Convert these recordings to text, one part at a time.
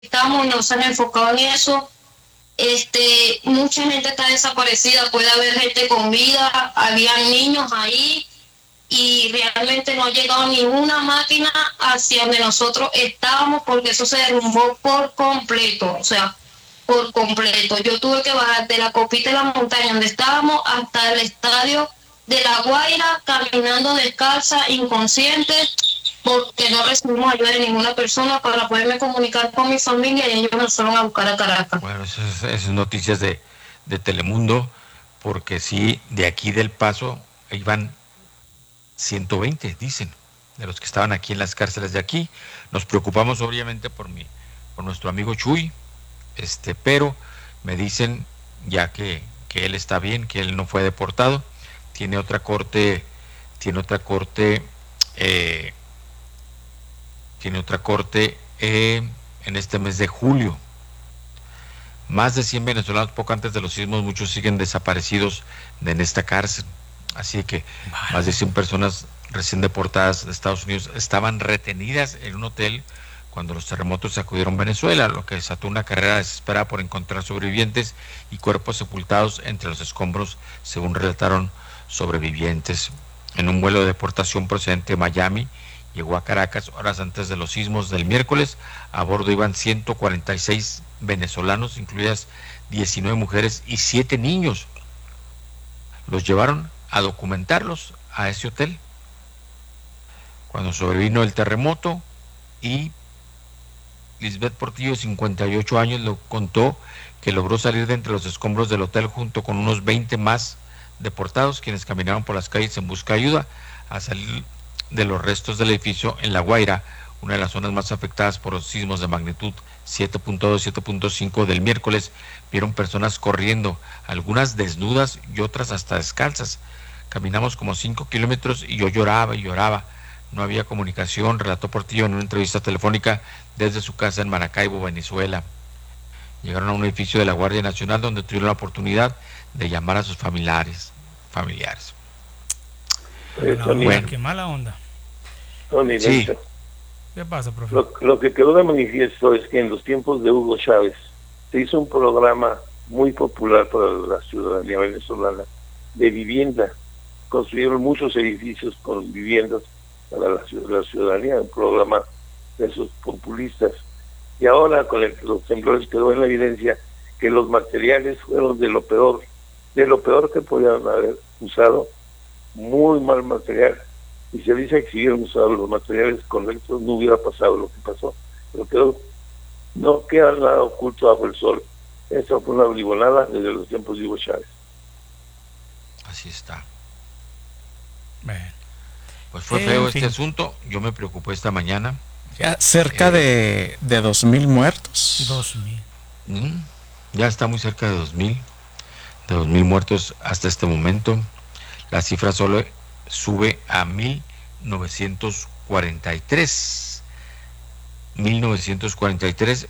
estamos, no se han enfocado en eso. Mucha gente está desaparecida, puede haber gente con vida, había niños ahí y realmente no ha llegado ninguna máquina hacia donde nosotros estábamos porque eso se derrumbó por completo, o sea, por completo. Yo tuve que bajar de la copita de la montaña donde estábamos hasta el estadio de La Guaira, caminando descalza, inconsciente, porque no recibimos ayuda de ninguna persona para poderme comunicar con mi familia y ellos nos fueron a buscar a Caracas. Bueno, esas noticias de Telemundo, porque sí, de aquí del Paso iban 120, dicen, de los que estaban aquí en las cárceles de aquí. Nos preocupamos obviamente por nuestro amigo Chuy, pero me dicen ya que él está bien, que él no fue deportado, tiene otra corte, tiene otra corte, eh, tiene otra corte en este mes de julio. Más de 100 venezolanos poco antes de los sismos, muchos siguen desaparecidos en esta cárcel. Así que más de 100 personas recién deportadas de Estados Unidos estaban retenidas en un hotel cuando los terremotos sacudieron Venezuela, lo que desató una carrera desesperada por encontrar sobrevivientes y cuerpos sepultados entre los escombros, según relataron sobrevivientes. En un vuelo de deportación procedente de Miami, llegó a Caracas horas antes de los sismos del miércoles. A bordo iban 146 venezolanos, incluidas 19 mujeres y 7 niños. Los llevaron a documentarlos a ese hotel cuando sobrevino el terremoto, y Lisbeth Portillo, 58 años, lo contó que logró salir de entre los escombros del hotel junto con unos 20 más deportados, quienes caminaron por las calles en busca de ayuda a salir de los restos del edificio en La Guaira, una de las zonas más afectadas por los sismos de magnitud 7.2, 7.5 del miércoles. Vieron personas corriendo, algunas desnudas y otras hasta descalzas. Caminamos como 5 kilómetros y yo lloraba y lloraba. No había comunicación, relató Portillo en una entrevista telefónica desde su casa en Maracaibo, Venezuela. Llegaron a un edificio de la Guardia Nacional donde tuvieron la oportunidad de llamar a sus familiares. Tony, Bueno, Qué mala onda. Tony, sí, ¿Qué pasa, profe? lo que quedó de manifiesto es que en los tiempos de Hugo Chávez se hizo un programa muy popular para la ciudadanía venezolana de vivienda. Construyeron muchos edificios con viviendas para la ciudadanía, un programa de esos populistas. Y ahora con los temblores quedó en la evidencia que los materiales fueron de lo peor que podían haber usado, muy mal material. Y se dice que si hubieran usado los materiales correctos no hubiera pasado lo que pasó. Pero no queda nada oculto bajo el sol. Esa fue una bribolada desde los tiempos de Hugo Chávez. así está. Bueno, Pues fue feo este asunto. Yo me preocupé esta mañana. Ya cerca de 2.000 muertos. 2000. Ya está muy cerca de 2.000 muertos hasta este momento. La cifra solo sube a 1943. 1943,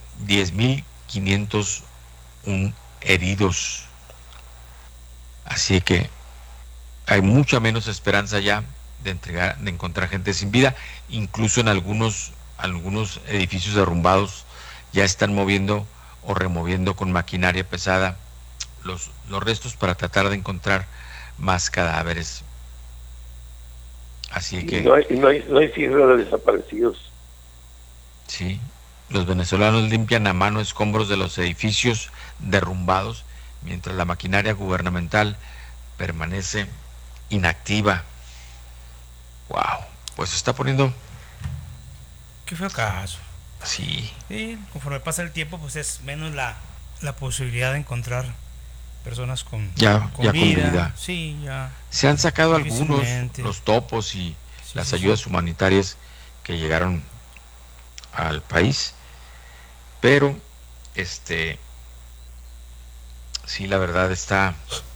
10.501 heridos. Así que hay mucha menos esperanza ya de encontrar gente sin vida. Incluso en algunos edificios derrumbados ya están moviendo o removiendo con maquinaria pesada los restos para tratar de encontrar más cadáveres. Así que no hay cifra de desaparecidos. sí, los venezolanos limpian a mano escombros de los edificios derrumbados mientras la maquinaria gubernamental permanece inactiva. Wow, pues se está poniendo. Qué feo caso. Sí. Sí, conforme pasa el tiempo, pues es menos la posibilidad de encontrar personas con Ya con vida. Sí, ya. Se han sacado algunos, Difícilmente. los topos y Sí, las sí, ayudas sí. humanitarias que llegaron al país, pero sí, la verdad está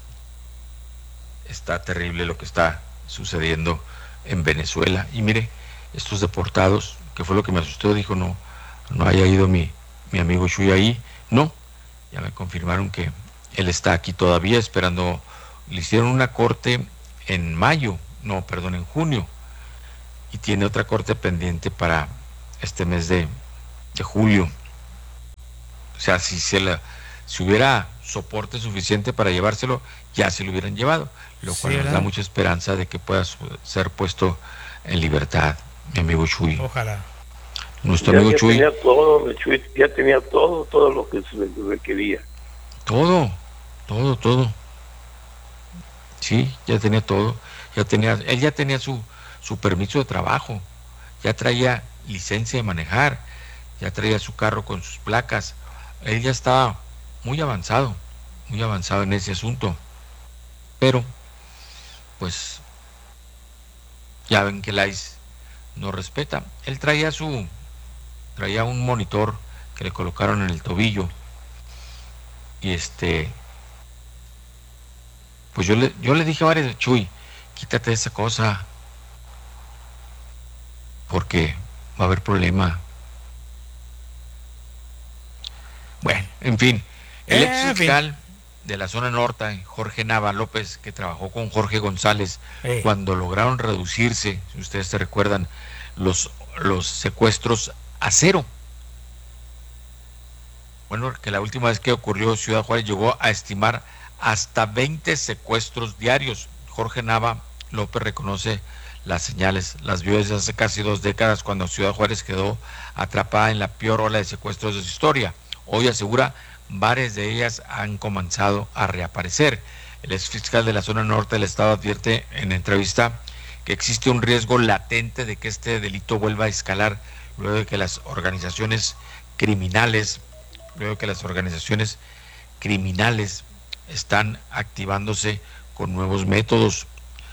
terrible lo que está sucediendo en Venezuela. Y mire, estos deportados, que fue lo que me asustó, dijo, no haya ido mi amigo Chuy ahí. No, ya me confirmaron que él está aquí todavía esperando. Le hicieron una corte en junio, y tiene otra corte pendiente para este mes de julio. sea, si hubiera soporte suficiente para llevárselo, ya se lo hubieran llevado, lo cual Sí, nos da ¿verdad? mucha esperanza de que pueda ser puesto en libertad, mi amigo Chuy. Ojalá. Nuestro Ya, amigo ya Chuy, tenía todo, Chuy, ya tenía todo lo que se le requería. todo. Sí, ya tenía todo. Él ya tenía su permiso de trabajo, ya traía licencia de manejar, ya traía su carro con sus placas. Él ya estaba muy avanzado en ese asunto. Pero, pues, ya ven que el ICE no respeta. Él traía un monitor que le colocaron en el tobillo. Y pues yo le dije a varios, Chuy, quítate esa cosa, porque va a haber problema. Bueno, en fin, el ex En fin. fiscal de la zona norte, Jorge Nava López, que trabajó con Jorge González, cuando lograron reducirse, si ustedes se recuerdan, los secuestros a cero. Bueno, que la última vez que ocurrió Ciudad Juárez llegó a estimar hasta 20 secuestros diarios. Jorge Nava López reconoce las señales, las vio desde hace casi 2 décadas, cuando Ciudad Juárez quedó atrapada en la peor ola de secuestros de su historia. Hoy asegura varias de ellas han comenzado a reaparecer. El ex fiscal de la zona norte del estado advierte en entrevista que existe un riesgo latente de que este delito vuelva a escalar luego de que las organizaciones criminales están activándose con nuevos métodos.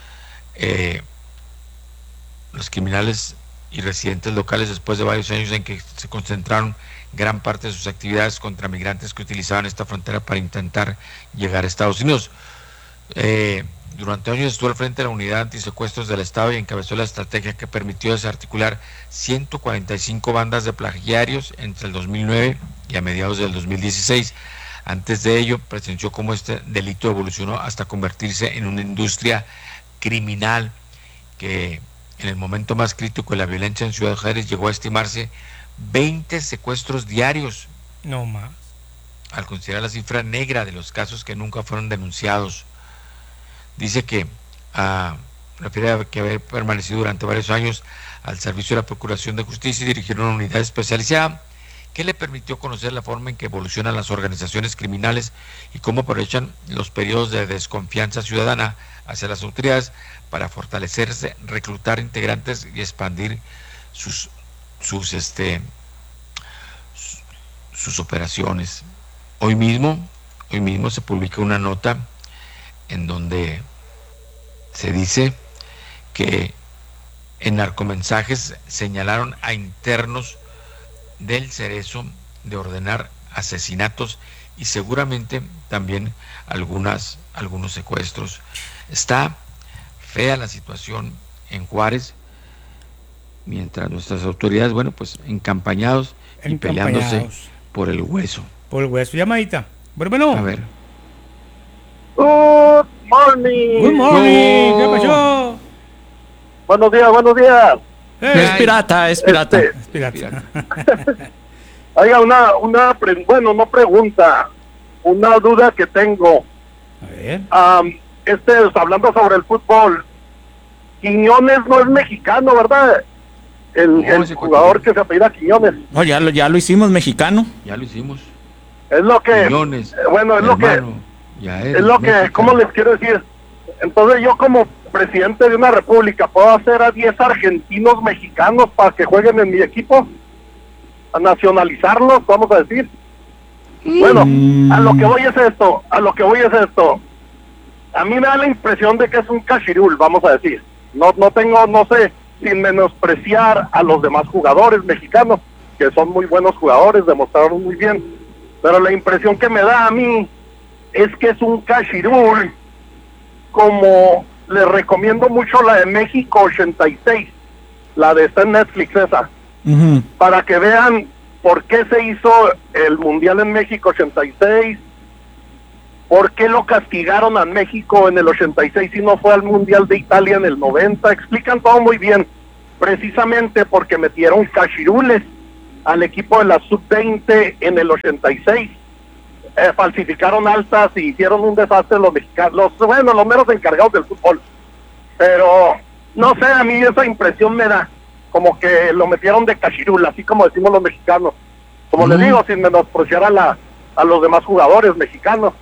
Los criminales y residentes locales, después de varios años en que se concentraron gran parte de sus actividades contra migrantes que utilizaban esta frontera para intentar llegar a Estados Unidos. Durante años estuvo al frente de la unidad antisecuestros del Estado y encabezó la estrategia que permitió desarticular 145 bandas de plagiarios entre el 2009 y a mediados del 2016. Antes de ello, presenció cómo este delito evolucionó hasta convertirse en una industria criminal que en el momento más crítico de la violencia en Ciudad Juárez llegó a estimarse 20 secuestros diarios. No más. Al considerar la cifra negra de los casos que nunca fueron denunciados. Dice que refiere a que haber permanecido durante varios años al servicio de la Procuración de Justicia y dirigir una unidad especializada que le permitió conocer la forma en que evolucionan las organizaciones criminales y cómo aprovechan los periodos de desconfianza ciudadana hacia las autoridades para fortalecerse, reclutar integrantes y expandir sus operaciones. Hoy mismo se publica una nota en donde se dice que en narcomensajes señalaron a internos del Cerezo de ordenar asesinatos y seguramente también algunos secuestros. Está fea la situación en Juárez, mientras nuestras autoridades, bueno, pues encampañados y peleándose por el hueso. Por el hueso. Llamadita. Bueno. A ver. Good morning. Good morning. ¿Qué pasó? Buenos días. Es pirata. Es pirata. Oiga, no pregunta, una duda que tengo. A ver. Hablando sobre el fútbol, Quiñones no es mexicano, ¿verdad? El jugador que se apellida Quiñones. No, ya lo hicimos mexicano. Ya lo hicimos. Es lo que, Quiñones, bueno, es hermano, lo que, ¿cómo les quiero decir? Entonces yo como presidente de una república, ¿puedo hacer a 10 argentinos mexicanos para que jueguen en mi equipo? A nacionalizarlos, vamos a decir. Bueno, a lo que voy es esto. A mí me da la impresión de que es un cachirul, vamos a decir. No sé, sin menospreciar a los demás jugadores mexicanos, que son muy buenos jugadores, demostraron muy bien. Pero la impresión que me da a mí es que es un cachirul, como les recomiendo mucho la de México 86, la de está en Netflix esa, para que vean por qué se hizo el Mundial en México 86, por qué lo castigaron a México en el 86 y no fue al Mundial de Italia en el 90, explican todo muy bien, precisamente porque metieron cachirules al equipo de la sub-20 en el 86. Falsificaron altas y hicieron un desastre los mexicanos, los meros encargados del fútbol. Pero, no sé, a mí esa impresión me da, como que lo metieron de cachirul, así como decimos los mexicanos. Como les digo, sin menospreciar a los demás jugadores mexicanos.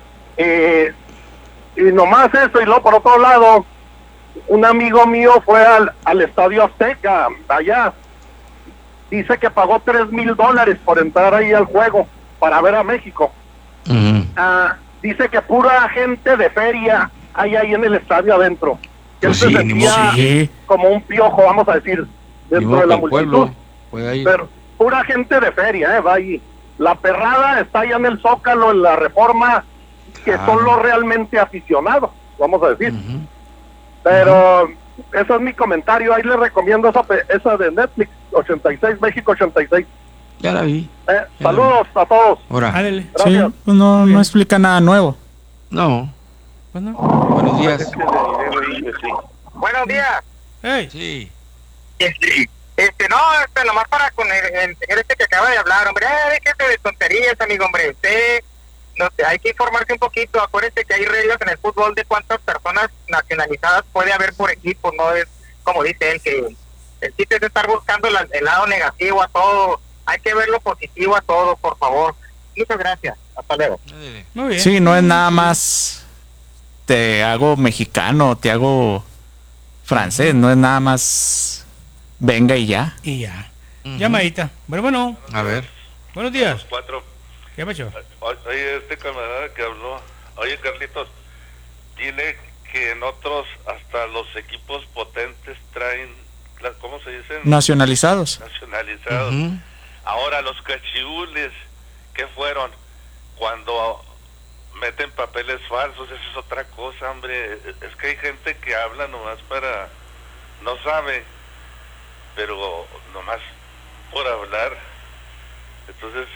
Y nomás eso, y luego por otro lado, un amigo mío fue al Estadio Azteca, allá. Dice que pagó $3,000 por entrar ahí al juego, para ver a México. Dice que pura gente de feria hay ahí en el estadio adentro. Que Pues él sí, se sentía como un piojo, vamos a decir, dentro de la multitud. Pero pura gente de feria, va ahí. La perrada está allá en el Zócalo, en la Reforma, que son los realmente aficionados, vamos a decir. Pero ese es mi comentario. Ahí les recomiendo esa de Netflix, 86, México 86. Ya la vi. Saludos a todos. Ahora. Ándale. Gracias. Sí, pues no explica nada nuevo. No. Pues no. Buenos días. Buenos días. Hey. Sí. Nomás para con el señor que acaba de hablar, hombre, déjese de tonterías, amigo, hombre. Usted, no sé, hay que informarse un poquito. Acuérdense que hay reglas en el fútbol de cuántas personas nacionalizadas puede haber por equipo. No es como dice él, que el chiste es estar buscando el lado negativo a todo. Hay que ver lo positivo a todo, por favor. Muchas gracias. Hasta luego. Muy bien. Sí, no es nada más te hago mexicano, te hago francés, no es nada más venga y ya. Y ya. Llamadita. Bueno. A ver. Buenos días. 4. ¿Qué pasó? Oye, este camarada que habló, oye, Carlitos, dile que en otros, hasta los equipos potentes traen, ¿cómo se dicen? Nacionalizados. Nacionalizados. Ahora, los cachirules, ¿qué fueron? Cuando meten papeles falsos, eso es otra cosa, hombre. Es que hay gente que habla nomás para, no sabe, pero nomás por hablar. Entonces,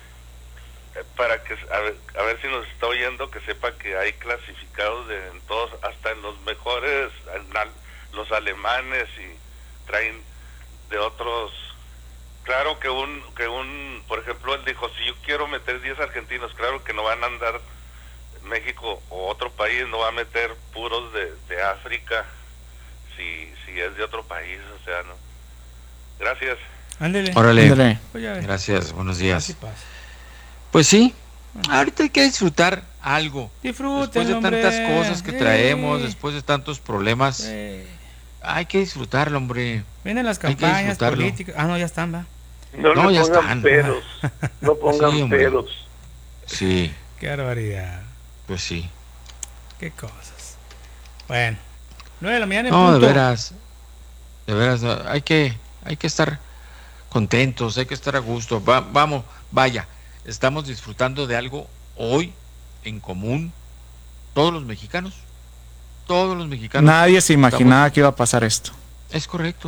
para que a ver si nos está oyendo, que sepa que hay clasificados en todos, hasta en los mejores, los alemanes, y traen de otros. Claro que por ejemplo, él dijo, si yo quiero meter 10 argentinos, claro que no van a andar México o otro país, no va a meter puros de África si es de otro país, o sea, no. Gracias. Ándele. Órale. Pues ya ves. Gracias, buenos días. Así pasa. Pues sí, ahorita hay que disfrutar algo. Disfruten, Después de hombre. tantas cosas que traemos, después de tantos problemas, hay que disfrutarlo, hombre. Vienen las Hay que campañas disfrutarlo. políticas. Ah, no, ya están, va. No ya le pongan están. peros. No pongan Sí, hombre. peros. Sí, Qué barbaridad. pues sí. Qué cosas. Bueno, 9 de la mañana en No, punto. de veras, no, hay que estar contentos, hay que estar a gusto. Vaya, estamos disfrutando de algo hoy en común, todos los mexicanos. Nadie se imaginaba que iba a pasar esto. Es correcto.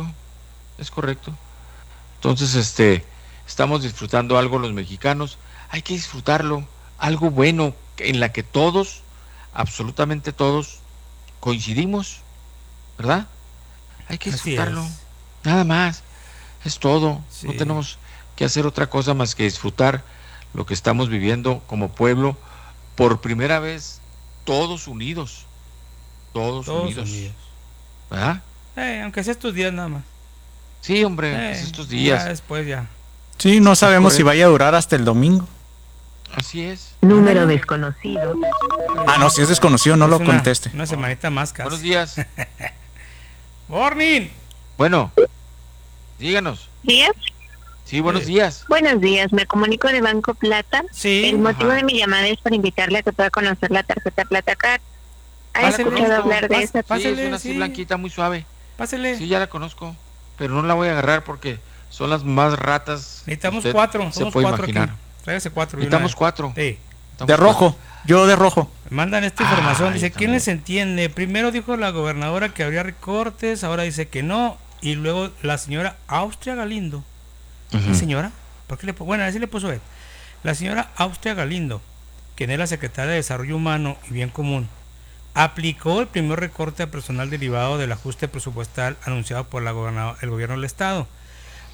Entonces, estamos disfrutando algo los mexicanos, hay que disfrutarlo, algo bueno en la que todos, absolutamente todos, coincidimos, ¿verdad? Hay que Así disfrutarlo, es. nada más, es todo, Sí. no tenemos que hacer otra cosa más que disfrutar lo que estamos viviendo como pueblo, por primera vez, todos unidos, Todos unidos. ¿verdad? Aunque sea estos días nada más. Sí, hombre, es estos días. Ya después ya. Sí, no sabemos si correcto. vaya a durar hasta el domingo. Así es. Número desconocido. Ah, no, si es desconocido, no Es lo una- conteste. Una semanita más casi. Buenos días. Morning. Bueno, díganos. ¿Días? Sí, buenos días. Buenos días, me comunico de Banco Plata. Sí. El motivo Ajá. de mi llamada es para invitarle a que pueda conocer la tarjeta Plata Card. ¿Ha Pásele. escuchado hablar de esa? Sí, Pásele, es una así sí. blanquita, muy suave. Pásele. Sí, ya la conozco, pero no la voy a agarrar porque son las más ratas. que Necesitamos usted 4. se Somos puede 4 imaginar. aquí. Tráigase 4. Necesitamos 4. Sí. De rojo, yo de rojo. Me mandan esta información. Ay, Dice, ¿quién también. les entiende? Primero dijo la gobernadora que habría recortes, ahora dice que no. Y luego la señora Austria Galindo. ¿Qué señora? ¿Por qué bueno, así le puso él. La señora Austria Galindo, quien es la secretaria de Desarrollo Humano y Bien Común, aplicó el primer recorte a personal derivado del ajuste presupuestal anunciado por el gobierno del estado.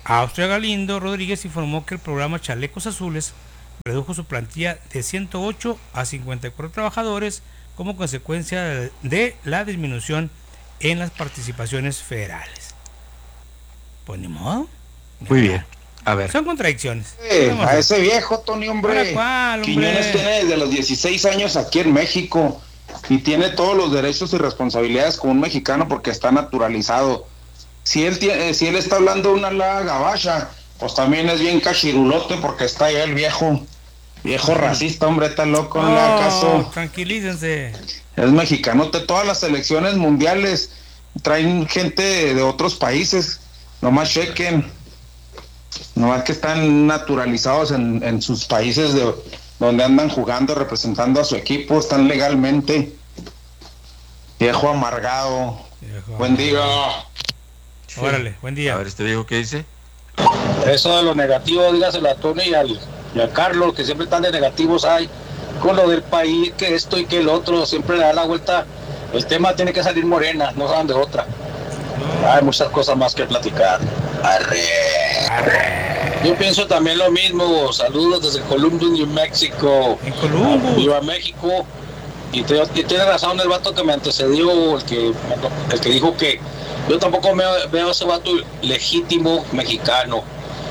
Austria Galindo Rodríguez informó que el programa Chalecos Azules redujo su plantilla de 108 a 54 trabajadores como consecuencia de la disminución en las participaciones federales. Pues ni modo. Muy bien. A ver. Son contradicciones. A ese viejo, Tony, hombre. ¿Cuál, Quiñones tiene desde los 16 años aquí en México y tiene todos los derechos y responsabilidades como un mexicano porque está naturalizado. Si él está hablando una la gabacha, pues también es bien cachirulote porque está allá el viejo racista, hombre, está loco, no le haga caso. Tranquilícense. Es mexicanote, todas las selecciones mundiales traen gente de otros países, nomás chequen, nomás que están naturalizados en sus países donde andan jugando, representando a su equipo, están legalmente. Viejo amargado. Buen día. Órale, buen día. A ver, este viejo, ¿qué dice? Eso de lo negativo, dígaselo a Tony y a Carlos, que siempre están de negativos hay con lo del país, que esto y que el otro, siempre le da la vuelta. El tema tiene que salir Morena, no saben de otra. Hay muchas cosas más que platicar. Arre. Yo pienso también lo mismo. Saludos desde Columbus, New Mexico. En Columbus. Viva México. Y tiene razón el vato que me antecedió, el que dijo que yo tampoco veo a ese vato legítimo mexicano.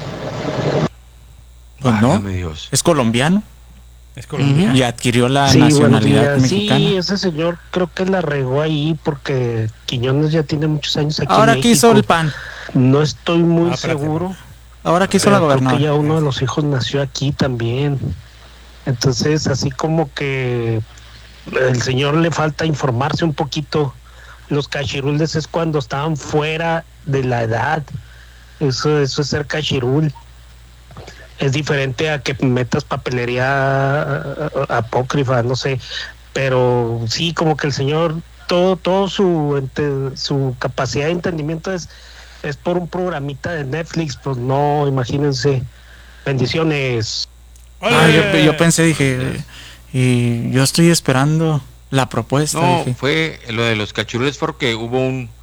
Pues no, Dios. es colombiano. Es colombiano. Y adquirió la nacionalidad mexicana. Sí, ese señor creo que la regó ahí porque Quiñones ya tiene muchos años aquí Ahora en México. quiso el PAN. No estoy muy seguro. Ahora quiso la gobernadora. Porque ya uno de los hijos nació aquí también. Entonces, así como que el señor le falta informarse un poquito. Los cachirules es cuando estaban fuera de la edad. Eso es ser cachirul. Es diferente a que metas papelería apócrifa, no sé. Pero sí, como que el señor, todo su capacidad de entendimiento es por un programita de Netflix. Pues no, imagínense. Bendiciones. Yo pensé, dije, y yo estoy esperando la propuesta. No, dije. fue lo de los cachirules porque hubo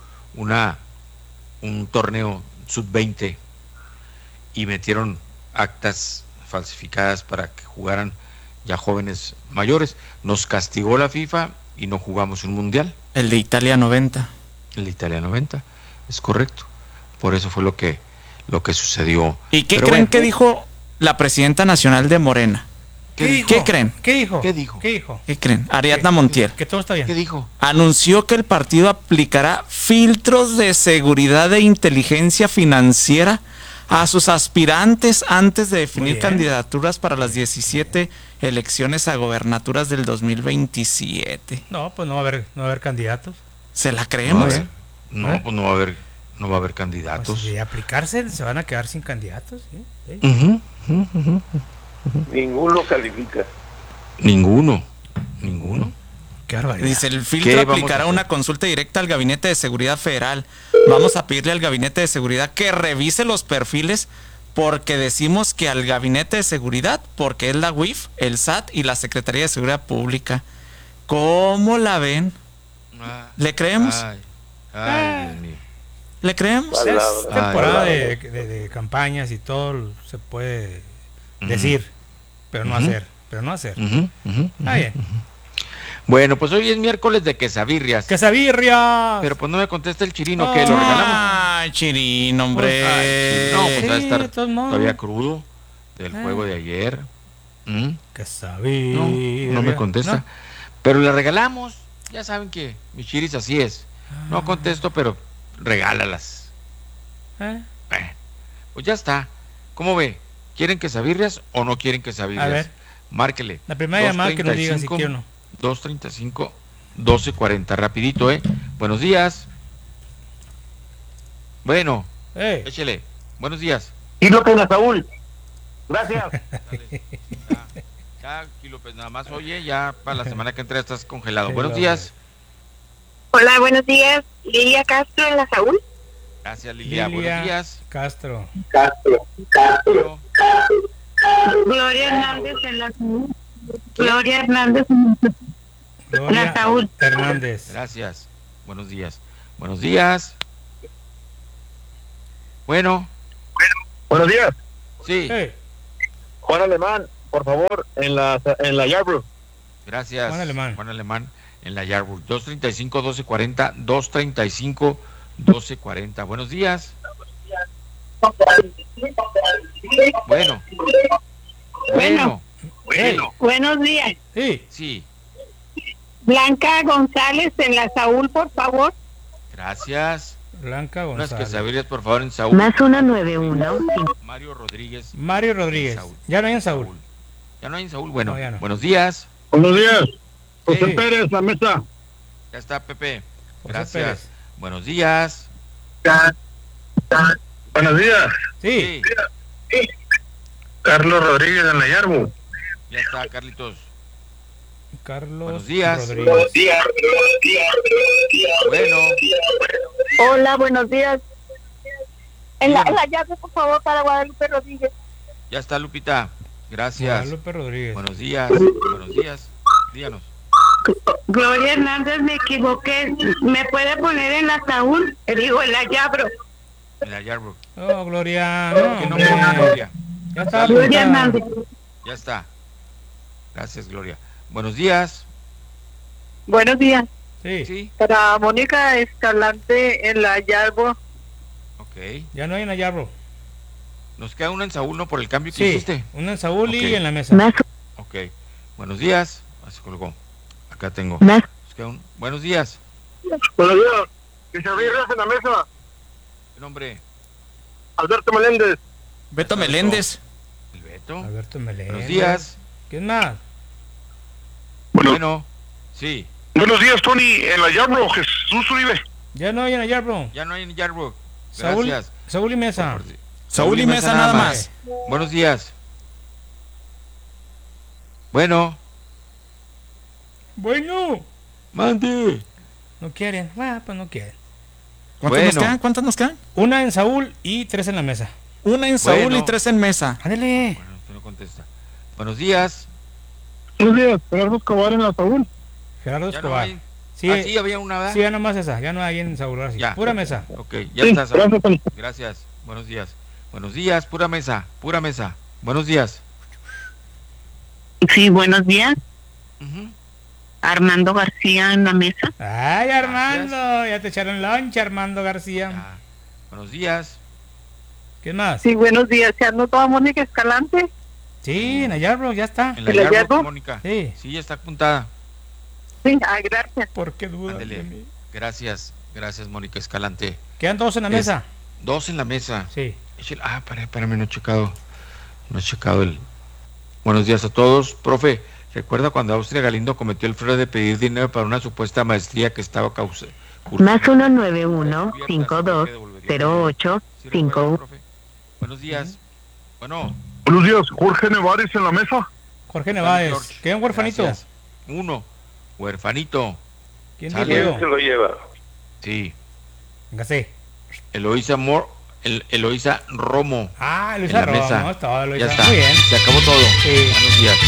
un torneo sub-20 y metieron actas falsificadas para que jugaran ya jóvenes mayores. Nos castigó la FIFA y no jugamos un mundial. El de Italia 90. El de Italia 90, es correcto. Por eso fue lo que sucedió. ¿Y qué creen que dijo la presidenta nacional de Morena? ¿Qué creen? ¿Qué dijo? ¿Qué creen? Ariadna Montiel. Que todo está bien. ¿Qué dijo? Anunció que el partido aplicará filtros de seguridad e inteligencia financiera a sus aspirantes antes de definir candidaturas para las 17 elecciones a gobernaturas del 2027. No, pues no va a haber candidatos. ¿Se la creemos? Pues no va a haber candidatos. Pues de aplicarse se van a quedar sin candidatos. ¿Sí? Ninguno califica. Ninguno. Qué barbaridad. Dice, el filtro aplicará una consulta directa al Gabinete de Seguridad Federal. Vamos a pedirle al Gabinete de Seguridad que revise los perfiles porque decimos que al Gabinete de Seguridad, porque es la UIF, el SAT y la Secretaría de Seguridad Pública. ¿Cómo la ven? ¿Le creemos? Ay, Dios mío. ¿Le creemos? Es temporada de campañas y todo se puede decir, pero no hacer. Está bien. Bueno, pues hoy es miércoles de quesabirrias. ¡Quesabirria! Pero pues no me contesta el Chirino, que lo regalamos. Ay, Chirino, hombre. Pues va a estar todavía crudo del juego de ayer. Quesabirria. No me contesta. ¿No? Pero le regalamos. Ya saben que mi Chiris así es. No contesto, pero regálalas. Bueno, pues ya está. ¿Cómo ve? ¿Quieren quesabirrias o no quieren quesabirrias? A ver. Márquele. La primera llamada que nos diga si quiere o no. 235-1240, rapidito, Buenos días. Bueno, échele. Buenos días. Y López Saúl. Gracias. Ya, López, nada más, oye, ya para la semana que entra estás congelado. Buenos días. Hola, buenos días. Lilia Castro en la Saúl. Gracias, Lilia. Buenos días. Castro. Gloria Hernández en la Saúl. Gloria Hernández en la Saúl. Hernández. Gracias. Buenos días. Buenos días. Bueno. Buenos días. Sí. Juan Alemán, por favor, en la Yarbrough. Gracias. Juan Alemán. Juan Alemán en la Yarbrough. 235-1240, 235-1240. Buenos días. Bueno. Buenos días. Sí. Blanca González en la Saúl, por favor. Gracias. Blanca González. Unas quesadillas, por favor, en Saúl. Más 191. Mario Rodríguez. Ya no hay en Saúl. Ya no hay en Saúl. Bueno, no, ya no. Buenos días. Buenos días. José Pérez, la mesa. Ya está, Pepe. José Gracias. Pérez. Buenos días. Buenos días. Sí. Carlos Rodríguez en la Yarbrough. Ya está, Carlitos. Carlos Buenos días. Rodríguez. Buenos días. Bueno. Hola, buenos días. En la llave, por favor, para Guadalupe Rodríguez. Ya está, Lupita. Gracias. Guadalupe Rodríguez. Buenos días. Buenos días. Díganos. Gloria Hernández, me equivoqué. ¿Me puede poner en la Saúl? Digo, en la Yarbrough. En la Yarbrough. Oh, Gloria. No, ¿Qué nombre es Gloria? Ya está. Gloria Hernández. Ya está. Gracias, Gloria. Buenos días. Buenos días. Sí. Para Mónica Escalante en la Yarbrough. Ok. Ya no hay en la Yarbrough. Nos queda una en Saúl, ¿no? Por el cambio que hiciste. Una en Saúl Ok. y en la mesa. Ok. Buenos días. Ah, se colgó. Acá tengo. Más. Nos queda buenos días. Buenos días. Que se ríe en la mesa. ¿Qué nombre? Alberto Meléndez. Beto Meléndez. El Beto. Alberto Meléndez. Buenos días. ¿Quién más? Bueno. Sí. Buenos días, Tony, en la Yarbrough, Jesús Uribe. Ya no hay en la Yarbrough. Ya no hay en Yarbrough. Saúl, Gracias. Saúl y Mesa. Saúl y Mesa nada más. Buenos días. Bueno. Mande. No quieren. Pues no quieren. ¿Cuántas nos quedan? Una en Saúl y 3 en la mesa. Una en Saúl y 3 en mesa. Ándale. Bueno, usted no contesta. Buenos días. Buenos días, Gerardo Escobar en la Saúl. Gerardo Ya no Escobar. hay. Sí, Sí, había una, ¿verdad? Sí, ya nomás esa. Ya no hay en Saúl. Ahora sí. Ya. Pura mesa. Ok, ya Sí, está, Saúl. gracias, Tony. Gracias. Buenos días. Buenos días, pura mesa. Pura mesa. Buenos días. Sí, buenos días. Armando García en la mesa. Ay, Armando. Ya te echaron lonche, Armando García. Ya. Buenos días. ¿Qué más? Sí, buenos días. ¿Se anotó a Mónica Escalante? Sí, en la Yarbrough ya está. En la ¿En la Yarbrough, Yarbrough? Mónica. Sí. Sí, ya está apuntada. Sí, gracias. ¿Por qué dudas Ándele. de mí? Gracias. Gracias, Mónica Escalante. Quedan 2 en la mesa. 2 en la mesa. Sí. Espérame, no he checado. No he checado el. Buenos días a todos. Profe, ¿recuerda cuando Austria Galindo cometió el fraude de pedir dinero para una supuesta maestría que estaba causando? Más 191 52 08 51. Buenos días. Bueno. Buenos días, Jorge Nevares en la mesa. Jorge Nevares. ¿Queda un huerfanito? Gracias. Uno. Huerfanito. ¿Quién Sale. dijo ¿Quién se yo? lo lleva? Sí. Gasé. Eloísa Eloísa Romo. Ah, en Eloísa la Romo. mesa. Está, Eloísa. Ya está. Muy bien. Se acabó todo. Sí. Buenos días.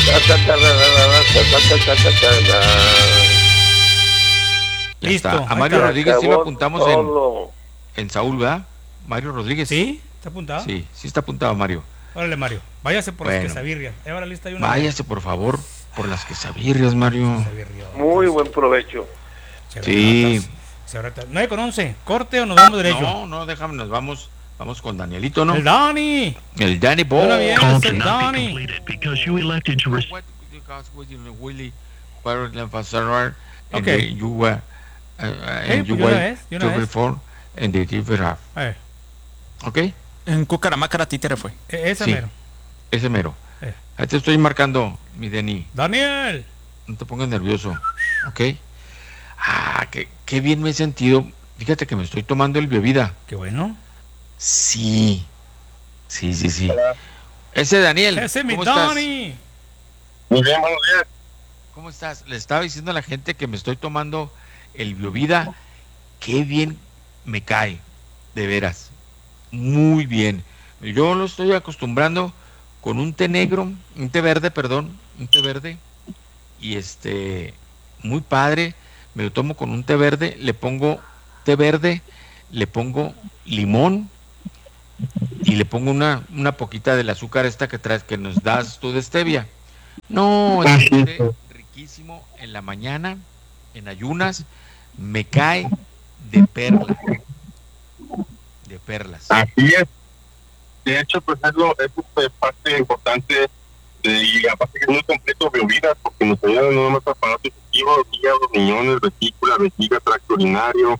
Ya Listo, está. A ahí Mario está. Rodríguez sí lo Acabó apuntamos todo. en Saúl, ¿verdad? Mario Rodríguez. ¿Sí? ¿Está apuntado? Sí, sí está apuntado, Mario. Órale, Mario. Váyase por Bueno. las quesabirrias. Ahora la lista hay una. Váyase, por favor, por las quesabirrias, Mario. Quesabirrias. Muy buen provecho. Sí. ¿9 con 11? ¿Corte o nos vamos derecho? No, déjame, nos vamos con Danielito, ¿no? ¡El Dani! El Danny Boy. Una bien, es el Dani. Ok. And you were, and you pues, de una were vez, de una to vez. reform and the different. A ver, ¿Ok? En Cucaramácara Títere fue. esa Sí. mero. Ese mero. Eh. Ahí te estoy marcando, mi Dani. ¡Daniel! No te pongas nervioso, ¿ok? Qué bien me he sentido. Fíjate que me estoy tomando el Biovida. Qué bueno. Sí. Ese Daniel, ¡Ese es mi ¿cómo estás? Dani! Muy bien, buenos días. ¿Cómo estás? Le estaba diciendo a la gente que me estoy tomando el Biovida. Qué bien me cae, de veras. Muy bien. Yo lo estoy acostumbrando con un té negro, un té verde, y muy padre. Me lo tomo con un té verde, le pongo limón, y le pongo una poquita del azúcar esta que traes, que nos das tú de stevia. No, es riquísimo en la mañana, en ayunas, me cae de perla, de perlas. Así es. De hecho, pues es parte importante y aparte que es muy completo Biovida, porque nos ayuda no nomás a aparato digestivo, hígado, riñones, vesícula, vejiga, tracto urinario.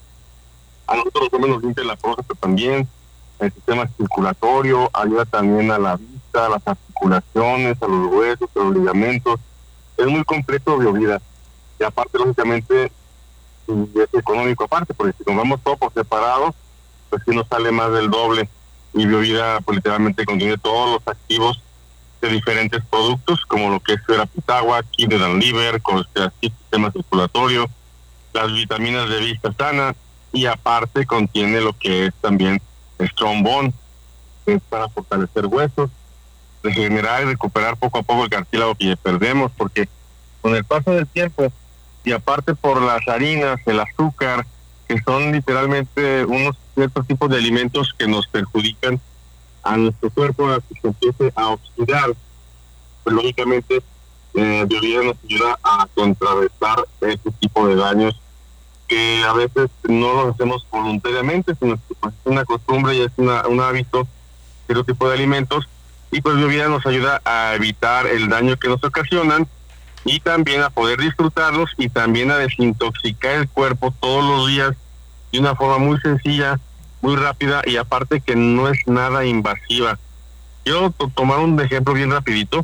A nosotros los hombres nos limpia la próstata también, el sistema circulatorio, ayuda también a la vista, a las articulaciones, a los huesos, a los ligamentos. Es muy completo Biovida. Y aparte, lógicamente, es económico aparte, porque si compramos todo por separado, pues sí nos sale más del doble. Y Biovida, pues literalmente contiene todos los activos de diferentes productos, como lo que es Pitagua, Kidney and Liver, sistema circulatorio, las vitaminas de vista sana, y aparte contiene lo que es también Strong Bone, que es para fortalecer huesos, regenerar y recuperar poco a poco el cartílago que perdemos, porque con el paso del tiempo, y aparte por las harinas, el azúcar, que son literalmente unos ciertos tipos de alimentos que nos perjudican a nuestro cuerpo, a que se empiece a oxidar, pues lógicamente Biovida nos ayuda a contrarrestar ese tipo de daños que a veces no lo hacemos voluntariamente, sino que pues, es una costumbre y es un hábito, cierto tipo de alimentos, y pues Biovida nos ayuda a evitar el daño que nos ocasionan y también a poder disfrutarlos y también a desintoxicar el cuerpo todos los días de una forma muy sencilla, muy rápida y aparte que no es nada invasiva. Quiero tomar un ejemplo bien rapidito.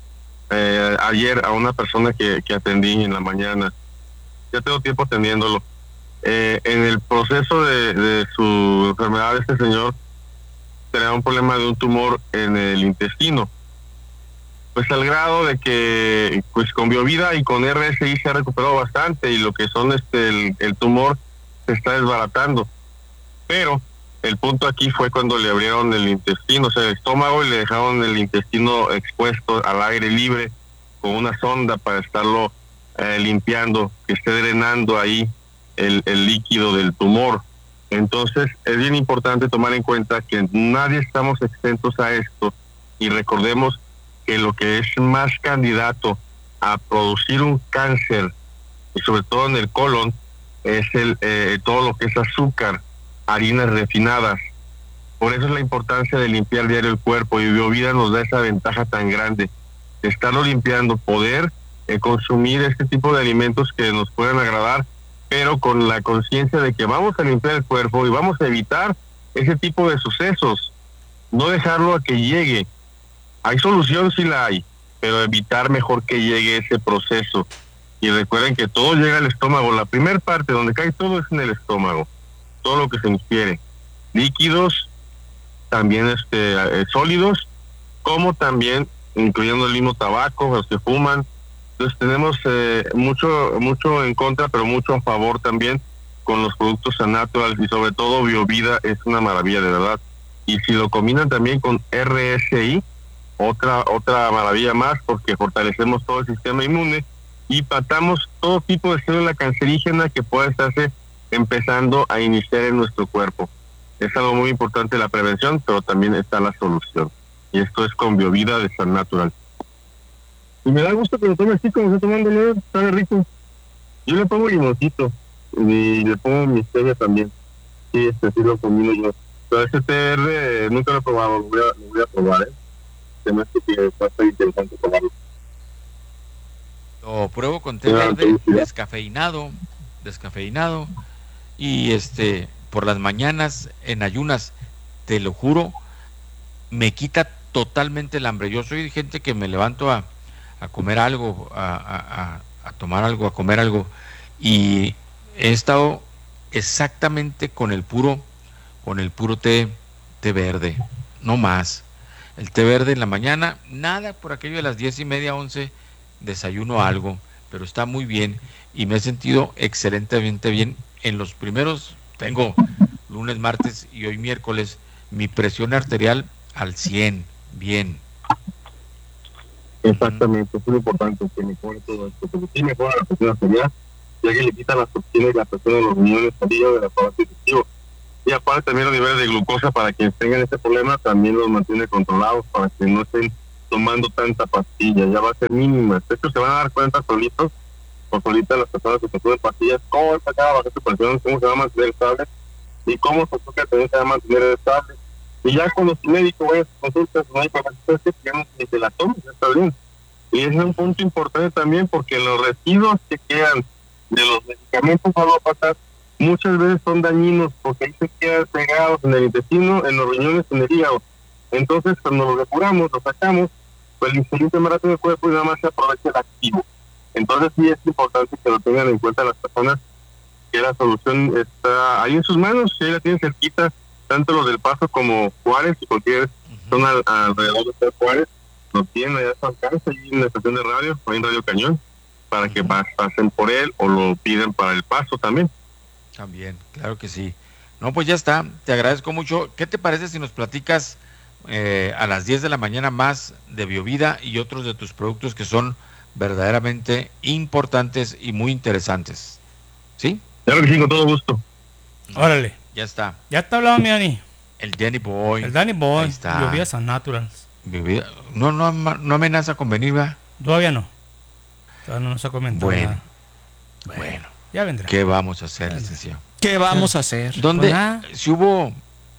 Ayer a una persona que atendí en la mañana, ya tengo tiempo atendiéndolo, en el proceso de su enfermedad, este señor tenía un problema de un tumor en el intestino, pues al grado de que pues con Biovida y con RSI se ha recuperado bastante y lo que son el tumor se está desbaratando, pero el punto aquí fue cuando le abrieron el intestino, o sea, el estómago, y le dejaron el intestino expuesto al aire libre con una sonda para estarlo limpiando, que esté drenando ahí el líquido del tumor. Entonces es bien importante tomar en cuenta que nadie estamos exentos a esto y recordemos que lo que es más candidato a producir un cáncer, y sobre todo en el colon, es todo lo que es azúcar, harinas refinadas. Por eso es la importancia de limpiar diario el cuerpo, y Biovida nos da esa ventaja tan grande de estarlo limpiando, poder consumir este tipo de alimentos que nos puedan agradar, pero con la conciencia de que vamos a limpiar el cuerpo y vamos a evitar ese tipo de sucesos, no dejarlo a que llegue. Hay solución, sí la hay, pero evitar mejor que llegue ese proceso. Y recuerden que todo llega al estómago, la primera parte donde cae todo es en el estómago, todo lo que se ingiere, líquidos, también sólidos, como también incluyendo el mismo tabaco, los que fuman. Entonces tenemos mucho en contra, pero mucho a favor también con los productos naturales, y sobre todo Biovida es una maravilla de verdad. Y si lo combinan también con RSI, otra maravilla más, porque fortalecemos todo el sistema inmune y matamos todo tipo de célula cancerígena que pueda estarse empezando a iniciar en nuestro cuerpo. Es algo muy importante la prevención, pero también está la solución. Y esto es con Biovida de San Natural. Y me da gusto que lo tome así como está tomando, sabe rico. Yo le pongo limoncito y le pongo mi stevia también. Sí, sí lo combino yo. Pero ese té verde nunca lo he probado, lo voy a probar, Se me hace que va a estar interesante probarlo. Lo pruebo con té verde descafeinado, y por las mañanas en ayunas, te lo juro, me quita totalmente el hambre. Yo soy gente que me levanto a comer algo, a tomar algo, a comer algo, y he estado exactamente con el puro té verde, no más. El té verde en la mañana, nada por aquello de las 10:30, 11, desayuno algo, pero está muy bien y me he sentido excelentemente bien. En los primeros, tengo lunes, martes y hoy miércoles, mi presión arterial al 100, bien. Exactamente, es muy importante que mejore todo esto, porque sí mejora la presión arterial, ya que le quita las toxinas y la presión de los riñones al hígado del aparato digestivo. y aparte también los niveles de glucosa para quienes tengan este problema también los mantiene controlados para que no estén tomando tanta pastilla, ya va a ser mínima. De hecho se van a dar cuenta solitos o solitas las personas que consumen pastillas cómo está cada baja su presión, cómo se va a mantener estable y cómo su azúcar también se va a mantener estable. Y ya cuando su médico vaya a su consulta, su médico va a decir que se la tome, ya está bien. Y ese es un punto importante también porque los residuos que quedan de los medicamentos alópatas muchas veces son dañinos porque ahí se quedan pegados en el intestino, en los riñones, en el hígado. Entonces cuando lo depuramos, lo sacamos, pues el insulina más rápido del cuerpo y nada más se aprovecha el activo. Entonces sí es importante que lo tengan en cuenta las personas, que la solución está ahí en sus manos, que ahí la tienen cerquita, tanto los del Paso como Juárez, y cualquier zona alrededor de Juárez, lo tienen allá a su alcance, ahí en la estación de radio, o en Radio Cañón, para que pasen por él o lo piden para el Paso también. También, claro que sí. No, pues ya está, te agradezco mucho. ¿Qué te parece si nos platicas a las 10 de la mañana más de Biovida y otros de tus productos que son verdaderamente importantes y muy interesantes? ¿Sí? Claro que sí, con todo gusto. Órale. Ya está. Ya está hablado mi Dani. El Danny Boy. El Danny Boy. Ahí está. Biovida San Naturals. Biovida. No amenaza con venir, ¿va? Todavía no. Todavía no nos ha comentado nada. Bueno. Ya vendrá. ¿Qué vamos a hacer, licenciado? ¿Qué vamos a hacer? ¿Dónde? Pues Si hubo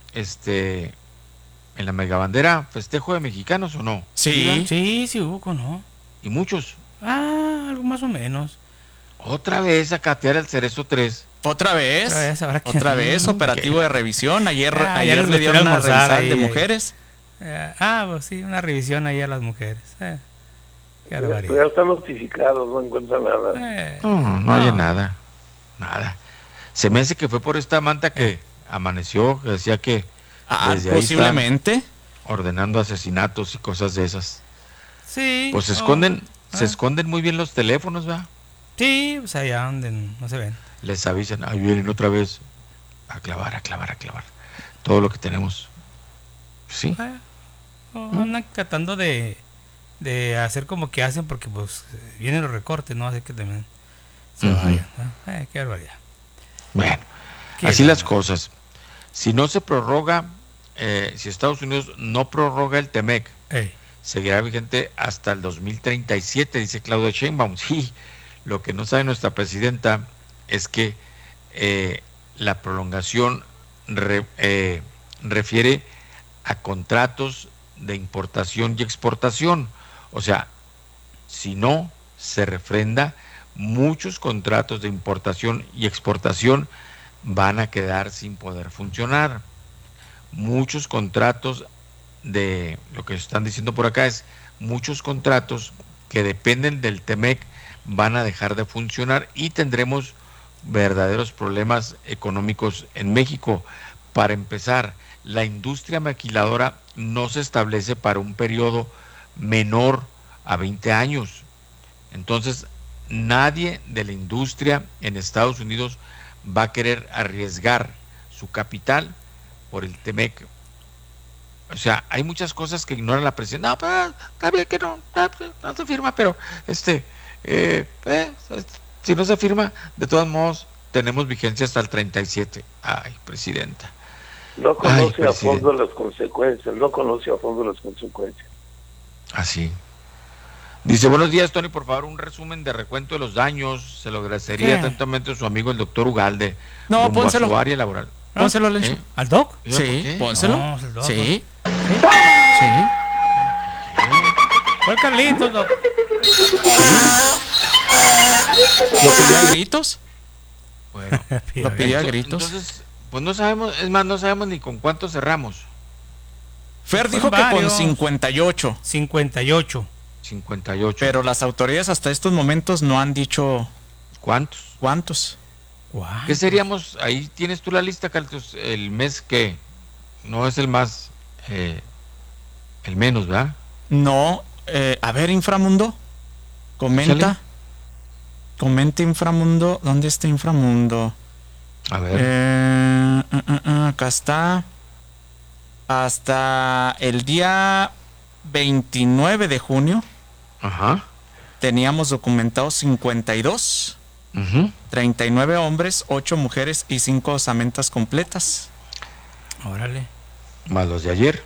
en la megabandera festejo de mexicanos o no? Sí hubo, ¿no? ¿Y muchos? Algo más o menos. Otra vez a catear el Cerezo 3. ¿Otra vez? Otra vez, operativo de revisión. Ayer les le dieron una almorzar revisada ahí, de mujeres. Pues sí, una revisión ahí a las mujeres. Qué barbaridad. Ya están notificados, no encuentran nada. No hay nada. Se me hace que fue por esta manta que amaneció, que decía que desde posiblemente ahí ordenando asesinatos y cosas de esas. Sí. Pues se esconden muy bien los teléfonos, ¿verdad? Sí, pues allá donde no se ven. Les avisan, ahí vienen otra vez a clavar todo lo que tenemos. Sí. Andan tratando de hacer como que hacen porque pues vienen los recortes, ¿no? Así que también se vayan. Qué barbaridad. Bueno, así las cosas. Si no se prorroga, si Estados Unidos no prorroga el TEMEC, seguirá vigente hasta el 2037, dice Claudia Sheinbaum. Sí, lo que no sabe nuestra presidenta es que la prolongación refiere a contratos de importación y exportación. O sea, si no se refrenda, muchos contratos de importación y exportación van a quedar sin poder funcionar. Muchos contratos de, lo que están diciendo por acá es, muchos contratos que dependen del TEMEC van a dejar de funcionar y tendremos verdaderos problemas económicos en México. Para empezar, la industria maquiladora no se establece para un periodo menor a 20 años. Entonces, nadie de la industria en Estados Unidos va a querer arriesgar su capital por el TEMEC. O sea, hay muchas cosas que ignora la presidenta. No, pues, está bien que no se firma, pero si no se firma, de todos modos, tenemos vigencia hasta el 37. Ay, presidenta. No conoce a fondo las consecuencias, Así. Dice, buenos días, Tony, por favor, un resumen de recuento de los daños. Se lo agradecería atentamente a su amigo el doctor Ugalde. No, pónselo. A su área laboral. Pónselo, Lencho. ¿Al doc? Sí, pónselo. No, el doc, sí. ¿Cuál Carlitos, doc? ¿Lo pidió a gritos? Bueno, lo pidió a gritos. Entonces, pues no sabemos, es más, no sabemos ni con cuánto cerramos. Fer dijo que con 58. 58. Pero las autoridades hasta estos momentos no han dicho cuántos. ¿Qué seríamos? Ahí tienes tú la lista, Carlos, el mes que no es el más, el menos, ¿verdad? No, a ver, Inframundo, comenta. Comenta Inframundo, ¿dónde está Inframundo? A ver. Acá está. Hasta el día 29 de junio. Ajá. Teníamos documentados 52. 39 hombres, 8 mujeres y 5 osamentas completas. Órale. Más los de ayer.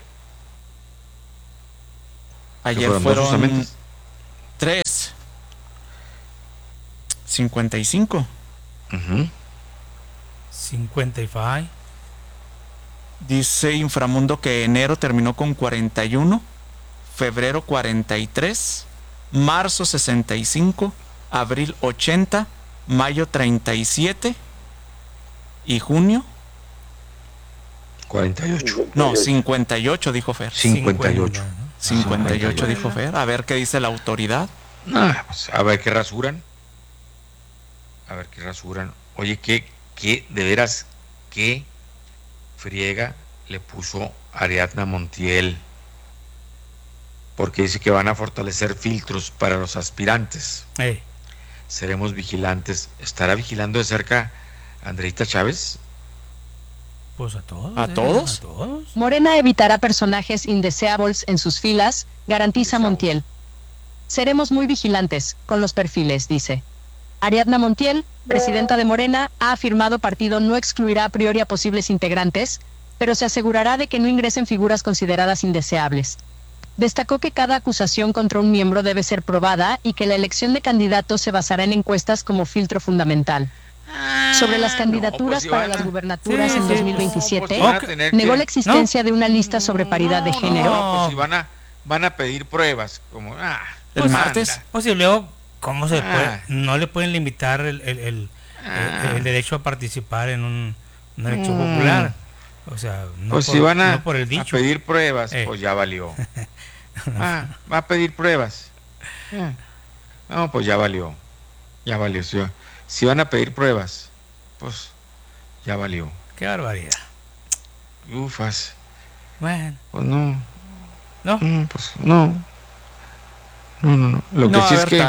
Ayer fueron 3. 55. 55. Dice Inframundo que enero terminó con 41, febrero 43, marzo 65, abril 80, mayo 37 y junio 48. No, 58 dijo Fer. 58. 58 dijo Fer. A ver qué dice la autoridad. Pues a ver qué rasuran. Oye, qué de veras, qué friega le puso Ariadna Montiel, porque dice que van a fortalecer filtros para los aspirantes. Seremos vigilantes. ¿Estará vigilando de cerca Andreita Chávez? Pues a todos. ¿A todos? A todos. Morena evitará personajes indeseables en sus filas, garantiza Montiel. Seremos muy vigilantes con los perfiles, dice. Ariadna Montiel, presidenta de Morena, ha afirmado partido no excluirá a priori a posibles integrantes, pero se asegurará de que no ingresen figuras consideradas indeseables. Destacó que cada acusación contra un miembro debe ser probada y que la elección de candidatos se basará en encuestas como filtro fundamental. Sobre las candidaturas para las gubernaturas en 2027, negó la existencia de una lista sobre paridad de género. Pues si van a pedir pruebas, como el martes. Pues si luego, ¿cómo se puede? No le pueden limitar el derecho a participar en una elección popular. O sea, no, pues por, si van no por el dicho. A pedir pruebas, pues ya valió. Va a pedir pruebas. No, pues ya valió. Ya valió. Si van a pedir pruebas, pues ya valió. Qué barbaridad. Ufas. Bueno. Pues no. ¿No? Pues no. No. Lo que sí es que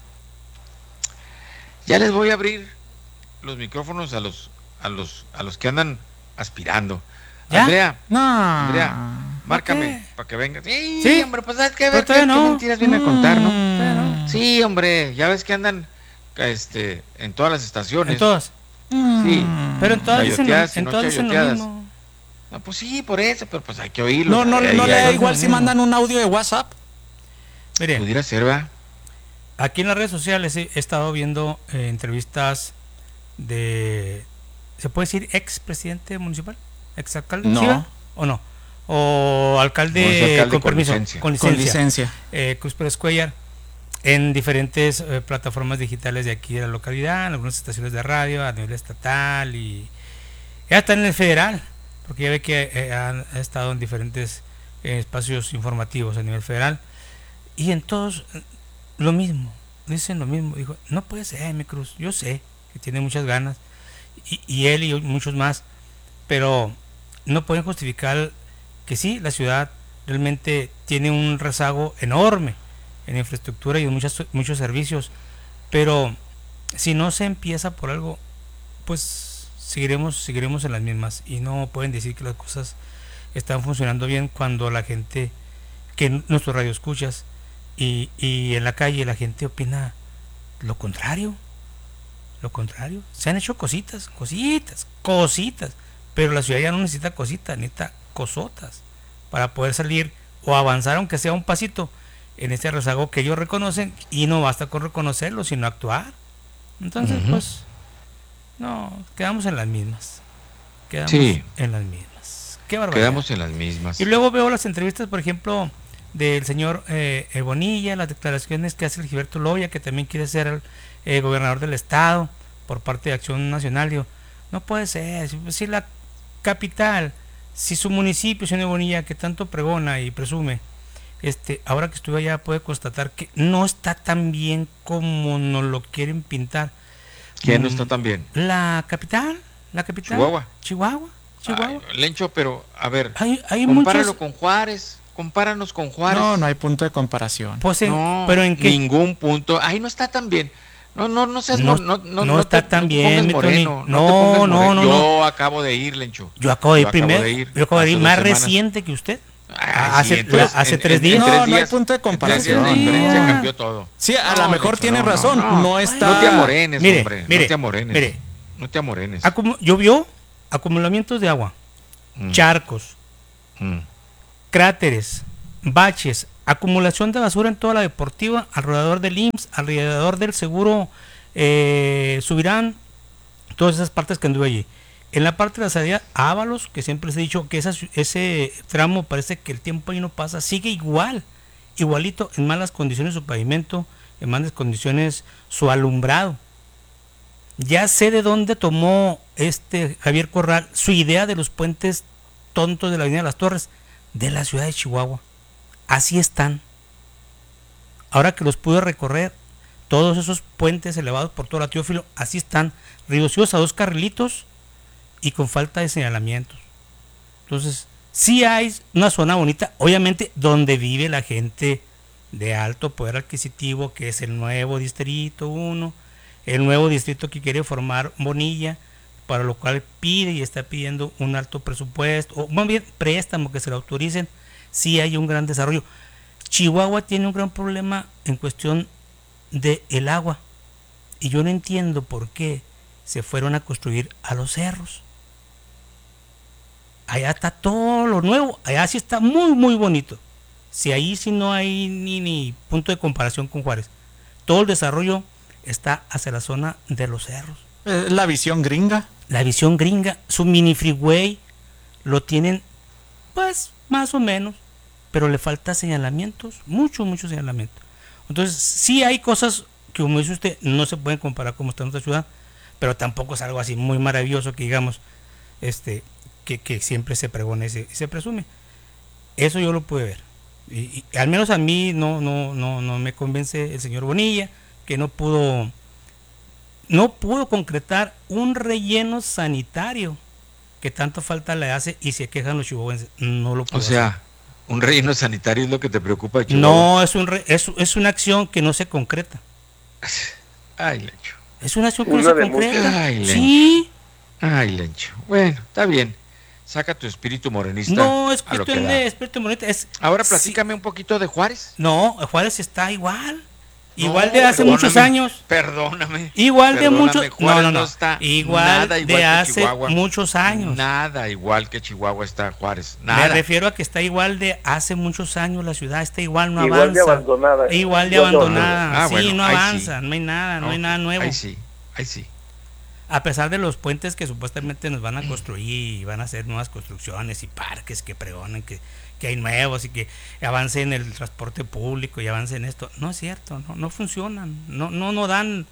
ya les voy a abrir los micrófonos a los que andan aspirando. ¿Ya? Andrea, márcame para que vengas. Sí, hombre, pues sabes qué qué mentiras viene a contar, ¿no? Sí, hombre, ya ves que andan en todas las estaciones. ¿En todas? Sí. Pero en todas dicen lo mismo. No, pues sí, por eso, pero pues hay que oírlo. No le da igual si mandan un audio de WhatsApp. Miren, pudiera ser, ¿verdad? Aquí en las redes sociales he estado viendo entrevistas de, ¿se puede decir expresidente municipal? ¿Exalcalde? No. ¿Sí, o no? O alcalde con permiso, con licencia. Cruz Pérez Cuellar, en diferentes plataformas digitales de aquí de la localidad, en algunas estaciones de radio a nivel estatal y ya está en el federal, porque ya ve que ha estado en diferentes espacios informativos a nivel federal y en todos lo mismo, dicen lo mismo. Dijo, no puede ser, mi Cruz, yo sé que tiene muchas ganas y él y muchos más, pero no pueden justificar que sí, la ciudad realmente tiene un rezago enorme en infraestructura y en muchos servicios, pero si no se empieza por algo, pues seguiremos en las mismas y no pueden decir que las cosas están funcionando bien cuando la gente, que nuestros radioescuchas y en la calle la gente opina lo contrario. Se han hecho cositas, pero la ciudad ya no necesita cositas, necesita cosotas para poder salir o avanzar, aunque sea un pasito en este rezago que ellos reconocen, y no basta con reconocerlo, sino actuar. Entonces, pues, no, quedamos en las mismas. Qué barbaridad. Quedamos en las mismas. Y luego veo las entrevistas, por ejemplo, del señor Bonilla, las declaraciones que hace el Gilberto Loya, que también quiere ser el gobernador del estado por parte de Acción Nacional. Digo, no puede ser, si la capital, si su municipio, señor Bonilla, que tanto pregona y presume, ahora que estuve allá puede constatar que no está tan bien como nos lo quieren pintar. ¿Quién no está tan bien? La capital. Chihuahua. Ay, Lencho, pero a ver, hay compáralo con Juárez. Compáranos con Juárez. No hay punto de comparación. Pues no, pero en qué ningún punto. Ahí no está tan bien. No seas no está tan bien, mi moreno. No. Yo acabo de ir, Lencho. Yo acabo de ir primero. Yo acabo de ir más reciente que usted. Hace 3 días. No hay punto de comparación. Cambió todo. Sí, a lo mejor tiene razón. No está. No te amorenes, hombre. Mire, no te amorenes. Llovió acumulamientos de agua charcos, cráteres, baches, acumulación de basura en toda la deportiva, alrededor del IMSS, alrededor del seguro Subirán, todas esas partes que anduve allí. En la parte de la salida Ábalos, que siempre les he dicho que ese tramo parece que el tiempo ahí no pasa, sigue igualito, en malas condiciones su pavimento, en malas condiciones su alumbrado. Ya sé de dónde tomó Javier Corral su idea de los puentes tontos de la Avenida de las Torres, de la ciudad de Chihuahua. Así están. Ahora que los pude recorrer, todos esos puentes elevados por todo la Teófilo, así están, reducidos a 2 carrilitos y con falta de señalamientos. Entonces, sí hay una zona bonita, obviamente, donde vive la gente de alto poder adquisitivo, que es el nuevo Distrito 1, el nuevo distrito que quiere formar Bonilla, para lo cual pide y está pidiendo un alto presupuesto, o más bien préstamo que se lo autoricen. Sí hay un gran desarrollo. Chihuahua tiene un gran problema en cuestión de el agua, y yo no entiendo por qué se fueron a construir a los cerros. Allá está todo lo nuevo, allá sí está muy muy bonito. Si ahí sí no hay ni punto de comparación con Juárez. Todo el desarrollo está hacia la zona de los cerros. La visión gringa. La visión gringa, su mini freeway lo tienen pues más o menos, pero le falta señalamientos, mucho señalamiento. Entonces sí hay cosas que, como dice usted, no se pueden comparar como está en nuestra ciudad, pero tampoco es algo así muy maravilloso que digamos que siempre se pregona y se presume. Eso yo lo pude ver. Y al menos a mí no me convence el señor Bonilla, que no pudo concretar un relleno sanitario que tanto falta le hace y se quejan los chihuahuenses. No lo pudo hacer. ¿Un relleno sanitario es lo que te preocupa, No, Chihuahua? es una acción que no se concreta. Ay, Lencho. Es una acción que no se concreta. Ay, Lencho. Sí. Ay, Lencho. Bueno, está bien. Saca tu espíritu morenista. No, es cuestión de espíritu morenista. Ahora platícame un poquito de Juárez. No, Juárez está igual. Igual de hace muchos años. Perdóname. Igual de muchos. No está igual nada de hace muchos años. Nada igual que Chihuahua está Juárez. Nada. Me refiero a que está igual de hace muchos años la ciudad. Está igual, no igual avanza. De abandonada. Igual de abandonada. Sí, bueno, no avanza. Sí. No hay nada, no hay nada nuevo. Ahí sí. A pesar de los puentes que supuestamente nos van a construir y van a hacer nuevas construcciones y parques que pregonan que hay nuevos y que avancen en el transporte público y avancen en esto. No es cierto, no funcionan, no dan,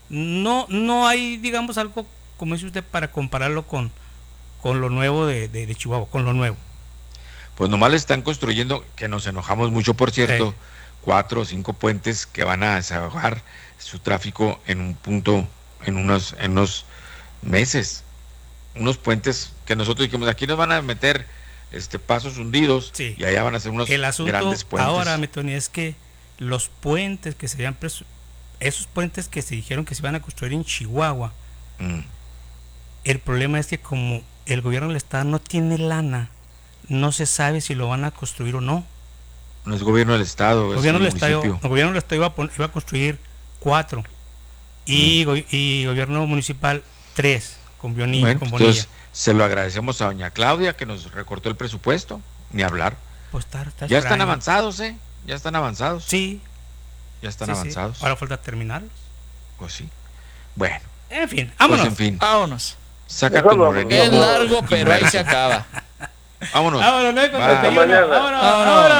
no hay, digamos, algo, como dice usted, para compararlo con lo nuevo de Chihuahua, con lo nuevo. Pues nomás le están construyendo, que nos enojamos mucho, por cierto, 4 o 5 puentes que van a desahogar su tráfico en un punto, en unos meses. Unos puentes que nosotros dijimos, aquí nos van a meter pasos hundidos, y allá van a ser unos grandes puentes. Ahora, Tony, es que los puentes que se habían esos puentes que se dijeron que se iban a construir en Chihuahua, el problema es que como el gobierno del estado no tiene lana, no se sabe si lo van a construir o no. No es gobierno del estado, el gobierno del estado iba a construir 4 y gobierno municipal 3 con Bonilla. Entonces se lo agradecemos a doña Claudia que nos recortó el presupuesto, ni hablar. Pues está ya están avanzados, ya están avanzados. Sí. Ya están avanzados. Sí. Ahora falta terminarlos. Pues sí. Bueno. En fin, vámonos. Pues en fin. Vámonos. Saca tu morenito. Es largo, pero ahí se acaba. Vámonos. Vámonos, vámonos.